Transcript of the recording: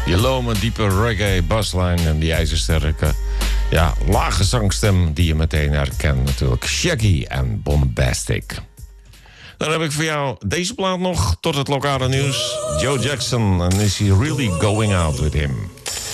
Die lome, diepe reggae baslijn en die ijzersterke, lage zangstem die je meteen herkent natuurlijk. Shaggy en Bombastic. Dan heb ik voor jou deze plaat nog tot het lokale nieuws. Joe Jackson, and is he really going out with him?